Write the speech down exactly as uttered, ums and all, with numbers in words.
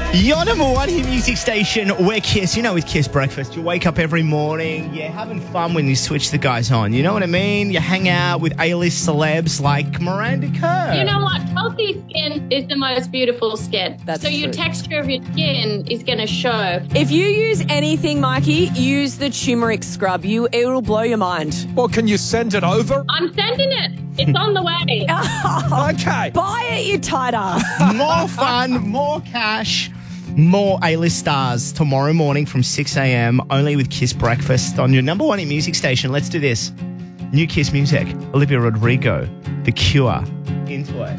Your number one hit music station, we're Kiss. You know, with Kiss Breakfast, you wake up every morning, you're having fun when you switch the guys on. You know what I mean? You hang out with A-list celebs like Miranda Kerr. You know what? Healthy skin is the most beautiful skin. That's so your true. texture of your skin is going to show. If you use anything, Mikey, use the turmeric scrub. You, it'll blow your mind. Well, can you send it over? I'm sending it. It's on the way. Okay. Buy it, you tight ass. More fun, more cash, more A-list stars tomorrow morning from six a.m. only with Kiss Breakfast on your number one hit music station. Let's do this. New Kiss music, Olivia Rodrigo, The Cure, Into It.